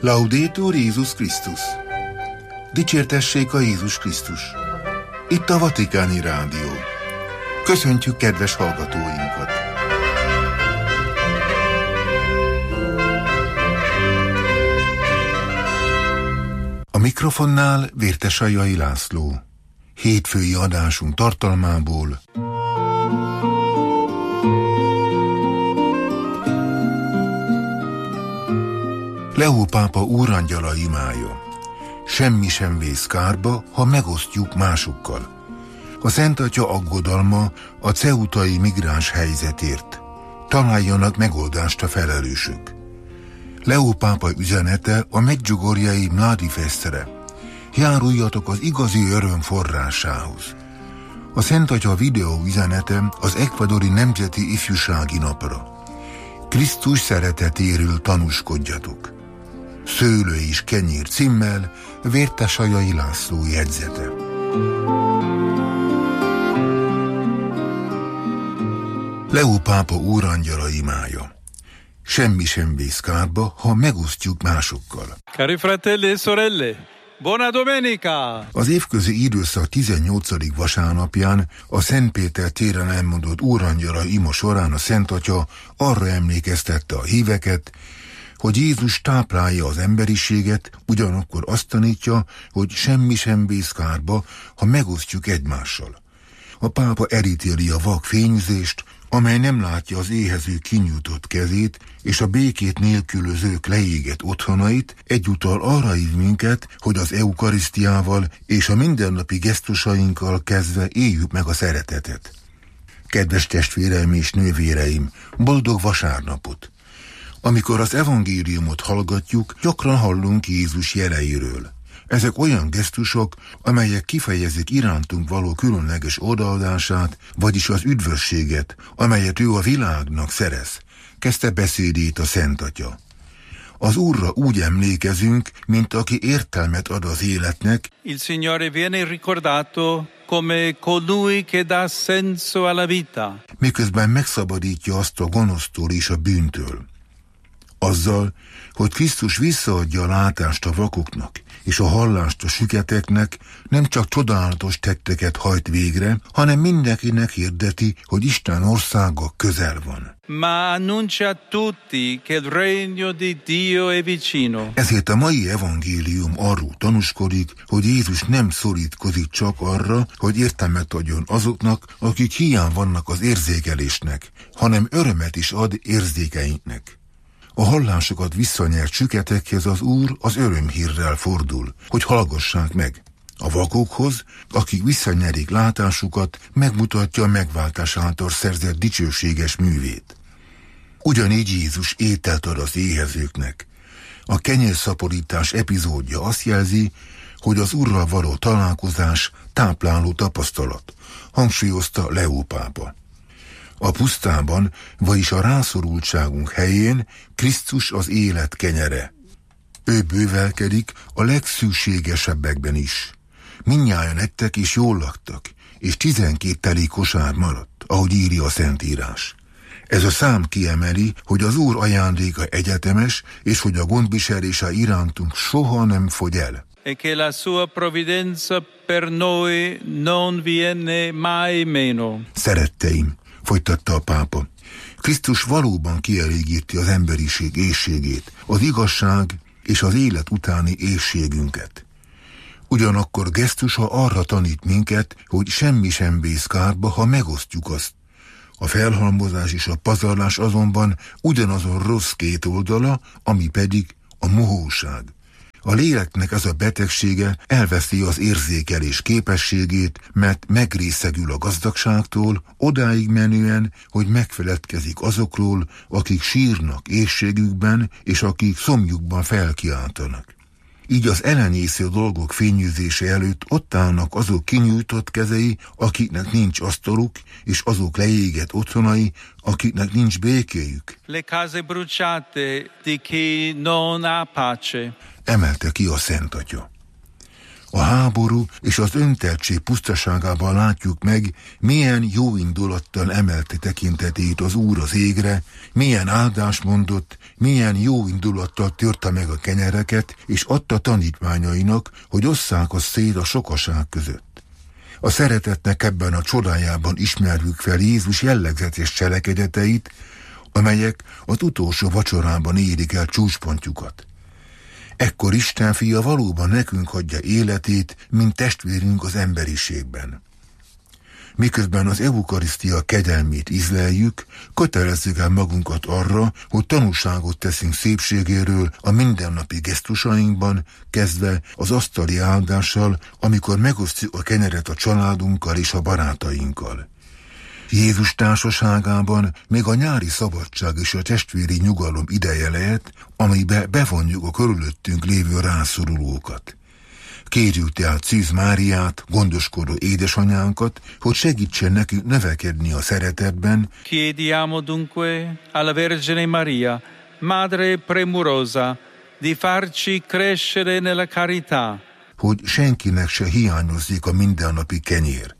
Laudetur Jézus Krisztus! Dicsértessék a Jézus Krisztus! Itt a Vatikáni Rádió. Köszöntjük kedves hallgatóinkat! A mikrofonnál Vértesajai László. Hétfői adásunk tartalmából: Leó pápa úrangyala imája. Semmi sem vész kárba, ha megosztjuk másokkal. A Szent Atya aggodalma a ceutai migráns helyzetért. Találjanak megoldást a felelősök. Leó pápa üzenete a medjugorjei Mladi Festre. Járuljatok az igazi öröm forrásához. A Szent Atya videó üzenete az ekvadori Nemzeti Ifjúsági Napra. Krisztus szeretetéről tanúskodjatok. Szőlő és kenyér címmel Vértesajai László jegyzete. Leó pápa úrangyala imája. Semmi sem vész kárba, ha megosztjuk másokkal. Cari fratelli e sorelle, buona domenica! Az évközi időszak 18. vasárnapján a Szent Péter téren elmondott úrangyala ima során a Szent Atya arra emlékeztette a híveket, hogy Jézus táplálja az emberiséget, ugyanakkor azt tanítja, hogy semmi sem vész kárba, ha megosztjuk egymással. A pápa elítéli a vak fényűzést, amely nem látja az éhező kinyújtott kezét, és a békét nélkülözők leégett otthonait, egyúttal arra hív minket, hogy az eukarisztiával és a mindennapi gesztusainkkal kezdve éljük meg a szeretetet. Kedves testvéreim és nővéreim, boldog vasárnapot! Amikor az evangéliumot hallgatjuk, gyakran hallunk Jézus jeleiről. Ezek olyan gesztusok, amelyek kifejezik irántunk való különleges odaadását, vagyis az üdvösséget, amelyet ő a világnak szerez, kezdte beszédét a Szent Atya. Az Úrra úgy emlékezünk, mint aki értelmet ad az életnek. Il Signore viene ricordato come colui che dà senso alla vita. Miközben megszabadítja azt a gonosztól és a bűntől. Azzal, hogy Krisztus visszaadja a látást a vakoknak, és a hallást a süketeknek, nem csak csodálatos tetteket hajt végre, hanem mindenkinek hirdeti, hogy Isten országa közel van. Ma annuncia a tutti che il regno di Dio è vicino. Ezért a mai evangélium arról tanúskodik, hogy Jézus nem szorítkozik csak arra, hogy értelmet adjon azoknak, akik hiány vannak az érzékelésnek, hanem örömet is ad érzékeinknek. A hallásokat visszanyert süketekhez az Úr az örömhírrel fordul, hogy hallgassák meg. A vakokhoz, akik visszanyerik látásukat, megmutatja a megváltás által szerzett dicsőséges művét. Ugyanígy Jézus ételt ad az éhezőknek. A kenyérszaporítás epizódja azt jelzi, hogy az Úrral való találkozás tápláló tapasztalat, hangsúlyozta Leó pápa. A pusztában, vagyis a rászorultságunk helyén Krisztus az élet kenyere. Ő bővelkedik a legszükségesebbekben is. Mindnyájan ettek és jól laktak, és 12 teli kosár maradt, ahogy írja a Szentírás. Ez a szám kiemeli, hogy az Úr ajándéka egyetemes, és hogy a gondviselése irántunk soha nem fogy el. E che la sua provvidenza per noi non viene mai meno. Szeretteim, folytatta a pápa, Krisztus valóban kielégíti az emberiség éhségét, az igazság és az élet utáni éhségünket. Ugyanakkor gesztusa arra tanít minket, hogy semmi sem vész kárba, ha megosztjuk azt. A felhalmozás és a pazarlás azonban ugyanazon rossz két oldala, ami pedig a mohóság. A léleknek ez a betegsége elveszi az érzékelés képességét, mert megrészegül a gazdagságtól, odáig menően, hogy megfeledkezik azokról, akik sírnak éhségükben, és akik szomjukban felkiáltanak. Így az elenyésző dolgok fényűzése előtt ott állnak azok kinyújtott kezei, akiknek nincs asztaluk, és azok leégett otthonai, akiknek nincs békéjük. Le case bruciate di chi non ha pace. Emelte ki a Szent Atya. A háború és az önteltség pusztaságában látjuk meg, milyen jó indulattal emelte tekintetét az Úr az égre, milyen áldást mondott, milyen jó indulattal törte meg a kenyereket, és adta tanítványainak, hogy osszák azt szét a sokaság között. A szeretetnek ebben a csodájában ismerjük fel Jézus jellegzetes cselekedeteit, amelyek az utolsó vacsorában érik el csúcspontjukat. Ekkor Isten fia valóban nekünk hagyja életét, mint testvérünk az emberiségben. Miközben az eukarisztia kegyelmét ízleljük, kötelezzük el magunkat arra, hogy tanúságot teszünk szépségéről a mindennapi gesztusainkban, kezdve az asztali áldással, amikor megosztjuk a kenyeret a családunkkal és a barátainkkal. Jézus társaságában még a nyári szabadság és a testvéri nyugalom ideje lehet, amibe bevonjuk a körülöttünk lévő rászorulókat. Kérjük tehát Szűz Máriát, gondoskodó édesanyánkat, hogy segítsen nekünk növekedni a szeretetben. Chiediamo dunque alla Vergine Maria, Madre premurosa, di farci crescere nella carità. Hogy senkinek se hiányozzék a mindennapi kenyér.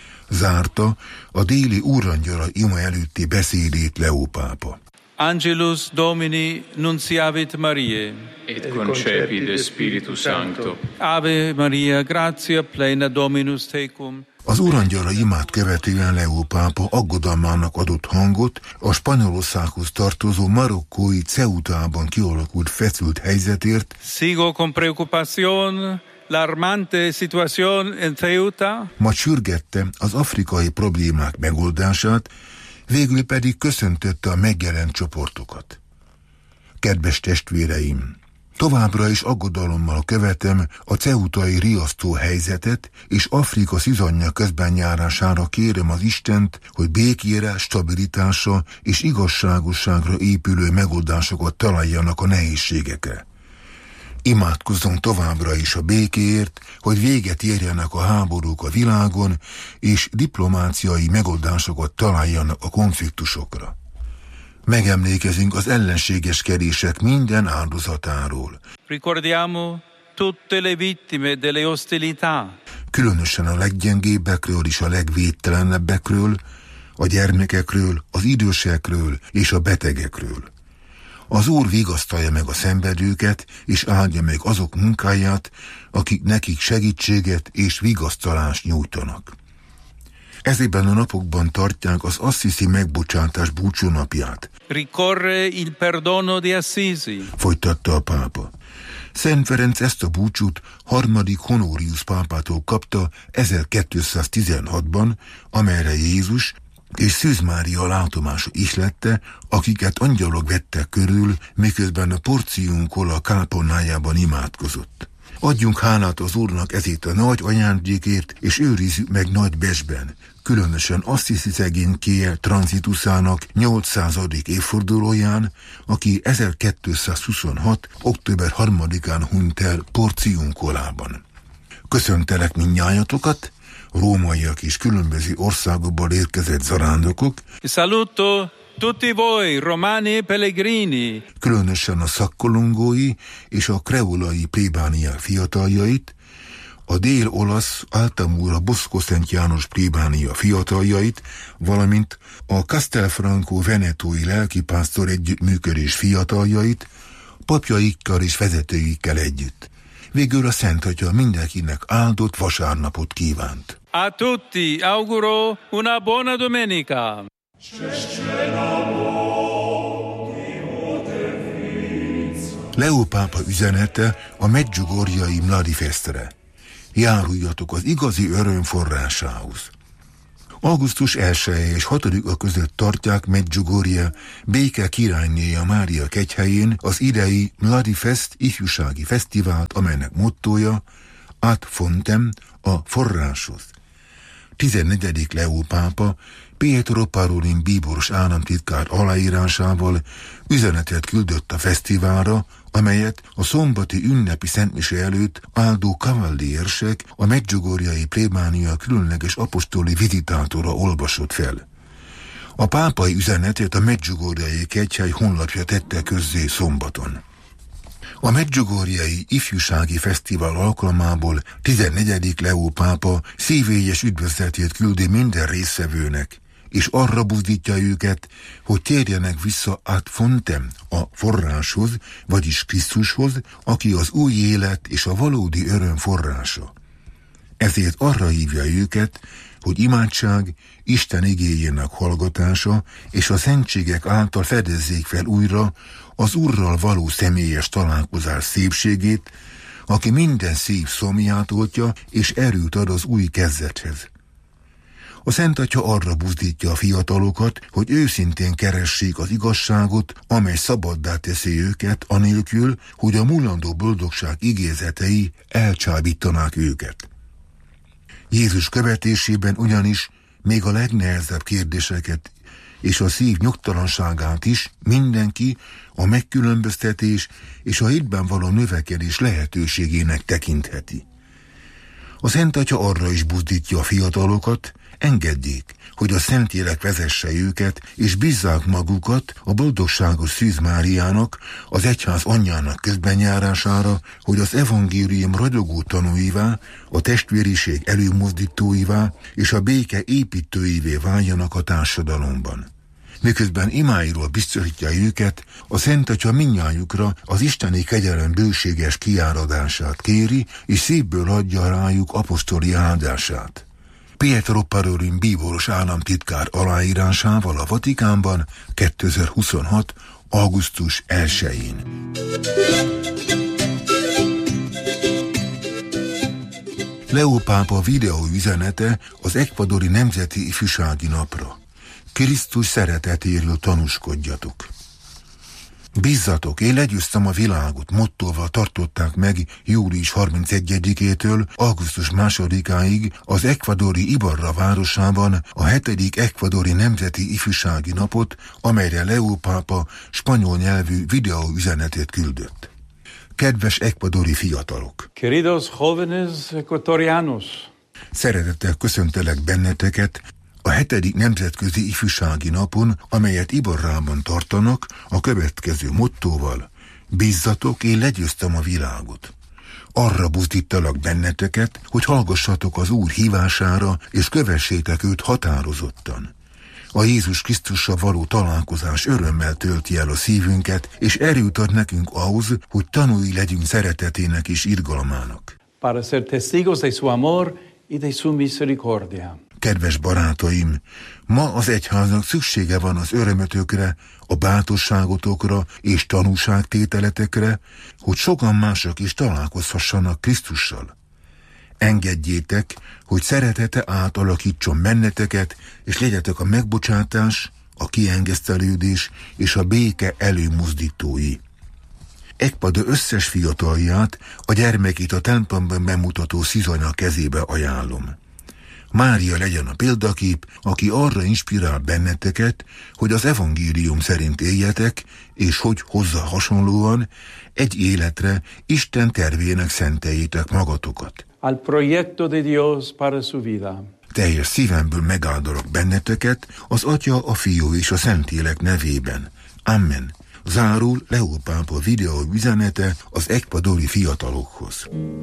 Zárta a déli úrangyala ima előtti beszédét Leó pápa. Angelus Domini nunciavit Mariae. Et concepit Spiritus Sancto. Ave Maria, gratia plena Dominus tecum. Az úrangyala imát követően Leó pápa aggodalmának adott hangot a Spanyolországhoz tartozó marokkói Ceutában kialakult feszült helyzetért. Sigo con preocupación l'alarmante situación en Ceuta. Majd sürgette az afrikai problémák megoldását, végül pedig köszöntötte a megjelent csoportokat. Kedves testvéreim, továbbra is aggodalommal követem a ceutai riasztó helyzetet, és Afrika szizanja közben járására kérem az Istent, hogy békére, stabilitásra és igazságosságra épülő megoldásokat találjanak a nehézségekre. Imádkozzunk továbbra is a békéért, hogy véget érjenek a háborúk a világon, és diplomáciai megoldásokat találjanak a konfliktusokra. Megemlékezünk az ellenségeskedések minden áldozatáról. Ricordiamo tutte le vittime delle ostilità. Különösen a leggyengébbekről és a legvédtelenebbekről, a gyermekekről, az idősekről és a betegekről. Az Úr vigasztalja meg a szenvedőket, és áldja meg azok munkáját, akik nekik segítséget és vigasztalást nyújtanak. Ezekben a napokban tartják az Assisi megbocsátás búcsúnapját. Ricorre il perdono di Assisi. Folytatta a pápa. Szent Ferenc ezt a búcsút harmadik Honorius pápától kapta 1216-ban, amelyre Jézus és Szűz Mária látomása ihlette, akiket angyalok vettek körül, miközben a Porcium Cola kápolnájában imádkozott. Adjunk hálát az Úrnak ezért a nagy ajándékért, és őrizzük meg nagy besben, különösen Assisi szegény Kiel tranzituszának 800. évfordulóján, aki 1226. október 3-án hunyt el Porcium Colában. Köszöntelek mindnyájatokat, rómaiak és különböző országokból érkezett zarándokok. Saluto tutti voi, romani e pellegrini. Különösen a szakkolongói és a kreolai plébániák fiataljait, a dél-olasz Altamura Bosco Szent János plébánia fiataljait, valamint a Castelfranco venetói lelkipásztor együttműködés fiataljait, papjaikkal és vezetőikkel együtt. Végül a Szent Atya mindenkinek áldott vasárnapot kívánt. A tutti auguro una buona domenica. Leó pápa üzenete a Medjugorjei Mladi Festre. Járuljatok az igazi öröm forrásához. Augusztus 1 és 6-a között tartják Medjugorje béke királynéja Mária kegyhelyén az idei Mladi Fest ifjúsági fesztivált, amelynek mottója Ad fontem, a forráshoz. 14. Leó pápa Pietro Parolin bíboros államtitkár aláírásával üzenetet küldött a fesztiválra, amelyet a szombati ünnepi szentmise előtt áldó kavalliersek, a medjugorjai plébánia különleges apostoli vizitátora olvasott fel. A pápai üzenetet a medjugorjai kegyhely honlapja tette közzé szombaton. A Medjugorjei Ifjúsági Fesztivál alkalmából 14. Leó pápa szívélyes üdvözletét küldi minden résztvevőnek, és arra buzdítja őket, hogy térjenek vissza ad fontem, a forráshoz, vagyis Krisztushoz, aki az új élet és a valódi öröm forrása. Ezért arra hívja őket, hogy imádság, Isten igéjének hallgatása és a szentségek által fedezzék fel újra az Úrral való személyes találkozás szépségét, aki minden szív szomját oltja és erőt ad az új kezdethez. A Szent Atya arra buzdítja a fiatalokat, hogy őszintén keressék az igazságot, amely szabaddá teszi őket, anélkül, hogy a mulandó boldogság igézetei elcsábítanák őket. Jézus követésében ugyanis még a legnehezebb kérdéseket és a szív nyugtalanságát is mindenki a megkülönböztetés és a hitben való növekedés lehetőségének tekintheti. A Szent Atya arra is buzdítja a fiatalokat, engedjék, hogy a Szentlélek vezesse őket, és bízzák magukat a boldogságos Szűz Máriának, az egyház anyjának közbenjárására, hogy az evangélium ragyogó tanúivá, a testvériség előmozdítóivá és a béke építőivé váljanak a társadalomban. Miközben imáiról biztosítja őket, a Szent Atya mindnyájukra az isteni kegyelem bőséges kiáradását kéri, és szívből adja rájuk apostoli áldását. Pietro Parolin bíboros államtitkár aláírásával a Vatikánban 2026. augusztus 1-én. Leó pápa videóüzenete az ekvadori Nemzeti Ifjúsági Napra. Krisztus szeretetéről tanúskodjatok. Bízzatok, én legyőztem a világot mottóval tartották meg július 31-től augusztus 2-áig az ekvadori Ibarra városában a 7. ekvadori Nemzeti Ifjúsági Napot, amelyre Leó pápa spanyol nyelvű videóüzenetét küldött. Kedves ekvadori fiatalok! Queridos jóvenes ecuatorianos! Szeretettel köszöntelek benneteket a 7. Nemzetközi Ifjúsági Napon, amelyet Ibarrában tartanak, a következő mottóval: bízzatok, én legyőztem a világot. Arra buzdítalak benneteket, hogy hallgassatok az Úr hívására, és kövessétek őt határozottan. A Jézus Krisztussal való találkozás örömmel tölti el a szívünket, és erőt ad nekünk ahhoz, hogy tanúi legyünk szeretetének és irgalmának. Para ser testigos de su amor y de su misericordia. Kedves barátaim, ma az egyháznak szüksége van az örömötökre, a bátorságotokra és tanúságtételetekre, hogy sokan mások is találkozhassanak Krisztussal. Engedjétek, hogy szeretete átalakítson benneteket, és legyetek a megbocsátás, a kiengesztelődés és a béke előmozdítói. Ekvador összes fiatalját, a gyermekét a templomban bemutató szizanya kezébe ajánlom. Mária legyen a példakép, aki arra inspirál benneteket, hogy az evangélium szerint éljetek, és hogy hozzá hasonlóan egy életre Isten tervének szenteljétek magatokat. Al proyecto de Dios para su vida. Teljes szívemből megáldalak benneteket az Atya, a Fiú és a Szentlélek nevében. Amen. Zárul Leó pápa videó üzenete az ekvadori fiatalokhoz.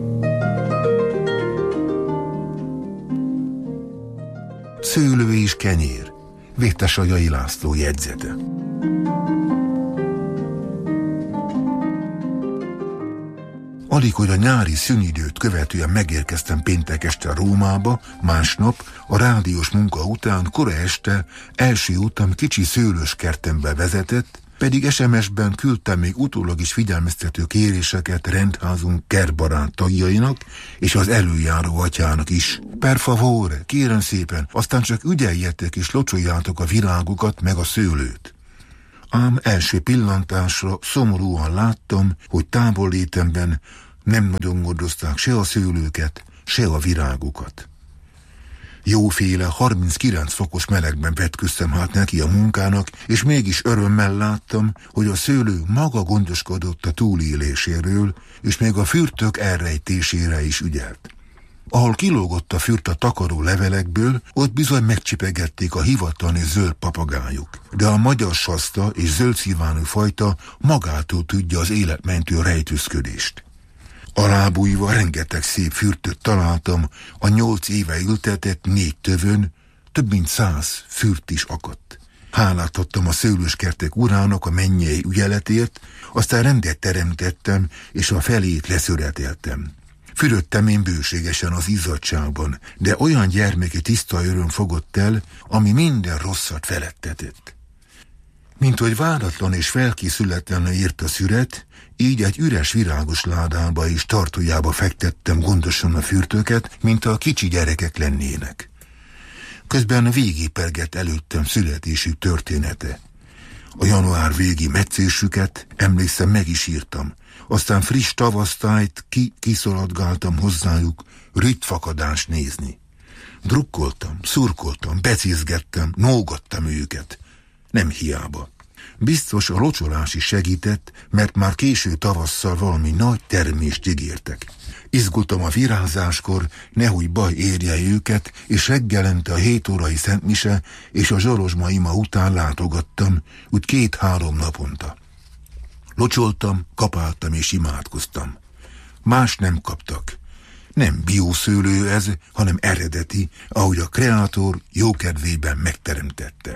Szőlő és kenyér. Vétesajai László jegyzete. Alig, hogy a nyári szünidőt követően megérkeztem péntek este Rómába, másnap, a rádiós munka után kora este első utam kicsi szőlős kertembe vezetett, pedig SMS-ben küldtem még utólag is figyelmeztető kéréseket rendházunk kertbarát tagjainak és az előjáró atyának is. Per favore, kérem szépen, aztán csak ügyeljetek és locsoljátok a virágokat meg a szőlőt. Ám első pillantásra szomorúan láttam, hogy távollétemben nem nagyon gondozták se a szőlőket, se a virágokat. Jóféle 39 fokos melegben vetköztem hát neki a munkának, és mégis örömmel láttam, hogy a szőlő maga gondoskodott a túléléséről, és még a fürtök elrejtésére is ügyelt. Ahol kilógott a fürt a takaró levelekből, ott bizony megcsipegették a hivatali zöld papagájuk. De a magyar saszta és zöldszívánú fajta magától tudja az életmentő rejtőzködést. Alábújva rengeteg szép fürtöt találtam, a 8 éve ültetett 4 tövön, több mint 100 fürt is akadt. Hálát adtam a szőlőskertek urának a mennyei ügyeletért, aztán rendet teremtettem, és a felét leszöreteltem. Fürödtem én bőségesen az izzadságban, de olyan gyermeki tiszta öröm fogott el, ami minden rosszat feledtetett. Mint hogy váratlan és felkészületlenül ért a szüret, így egy üres virágos ládába és tartójába fektettem gondosan a fürtöket, mint a kicsi gyerekek lennének. Közben végigpergett előttem születésük története. A január végi metszésüket, emlékszem, meg is írtam. Aztán friss tavasztájt kiszaladgáltam hozzájuk ritfakadást nézni. Drukkoltam, szurkoltam, becézgettem, nógattam őket. Nem hiába. Biztos a locsolás is segített, mert már késő tavasszal valami nagy termést ígértek. Izgultam a virázáskor, nehogy baj érje őket, és reggelente a 7 órai szentmise és a zsorozsma ima után látogattam, úgy 2-3 naponta. Locsoltam, kapáltam és imádkoztam. Más nem kaptak. Nem biószőlő ez, hanem eredeti, ahogy a kreátor jókedvében megteremtette.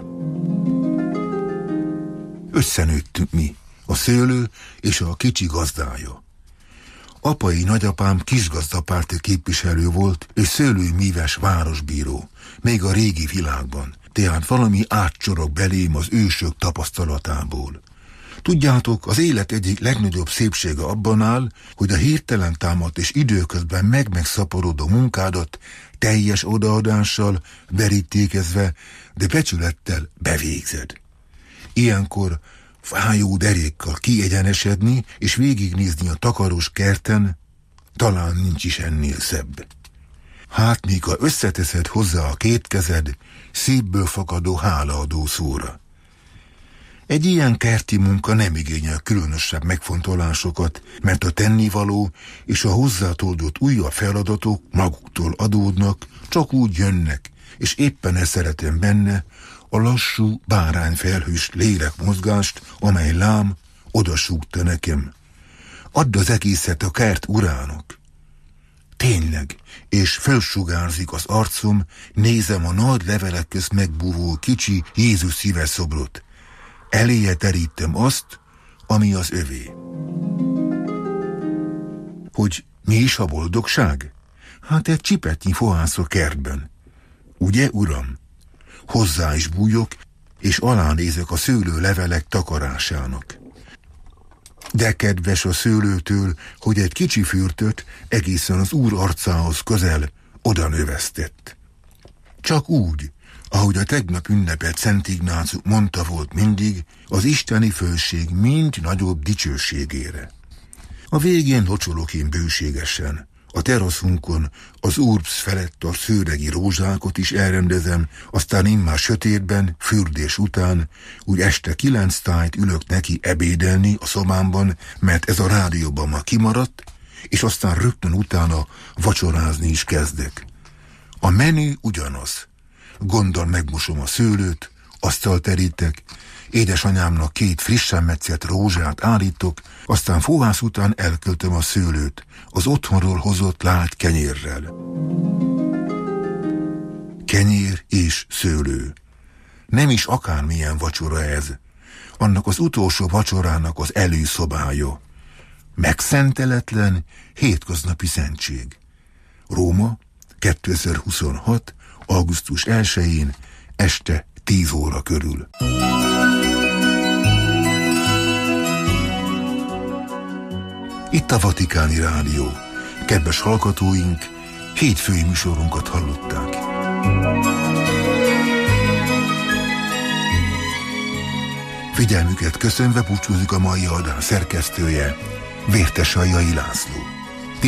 Összenőttünk mi, a szőlő és a kicsi gazdája. Apai nagyapám kisgazdapárti képviselő volt, és szőlőmíves városbíró, még a régi világban, tehát valami átcsorog belém az ősök tapasztalatából. Tudjátok, az élet egyik legnagyobb szépsége abban áll, hogy a hirtelen támadt és időközben megszaporodó munkádat teljes odaadással, verítékezve, de becsülettel bevégzed. Ilyenkor fájó derékkal kiegyenesedni és végignézni a takaros kerten, talán nincs is ennél szebb. Hát míg ha összeteszed hozzá a 2 kezed, szívből fakadó hálaadó szóra. Egy ilyen kerti munka nem igényel különösebb megfontolásokat, mert a tennivaló és a hozzátoldott újabb feladatok maguktól adódnak, csak úgy jönnek, és éppen ezt szeretem benne, a lassú, bárányfelhős lélekmozgást, amely lám odasúgta nekem. Add az egészet a kert urának. Tényleg, és felsugárzik az arcom, nézem a nagy levelek közt megbúvó kicsi Jézus szíveszobrot. Eléje terítem azt, ami az övé. Hogy mi is a boldogság? Hát egy csipetnyi fohász a kertben. Ugye, uram? Hozzá is bújok, és alánézek a szőlő levelek takarásának. De kedves a szőlőtől, hogy egy kicsi fürtöt egészen az Úr arcához közel oda növesztett. Csak úgy, ahogy a tegnap ünnepelt Szent Ignácius mondta volt mindig, az isteni fölség mind nagyobb dicsőségére. A végén locsolok én bőségesen. A teraszunkon az Urbs felett a szőregi rózsákot is elrendezem, aztán immár sötétben, fürdés után, úgy este 9 tájt ülök neki ebédelni a szobámban, mert ez a rádióban ma kimaradt, és aztán rögtön utána vacsorázni is kezdek. A menü ugyanaz. Gonddal megmosom a szőlőt, asztalt terítek, édesanyámnak 2 frissen metszett rózsát állítok, aztán fohász után elköltöm a szőlőt, az otthonról hozott lágy kenyérrel. Kenyér és szőlő. Nem is akármilyen vacsora ez. Annak az utolsó vacsorának az előszobája. Megszenteletlen, hétköznapi szentség. Róma, 2026. augusztus 1-én, este 10 óra körül. Itt a Vatikáni Rádió. Kedves hallgatóink, hétfői műsorunkat hallották. Figyelmüket köszönve búcsúzik a mai adás szerkesztője, Vértes Aljai László.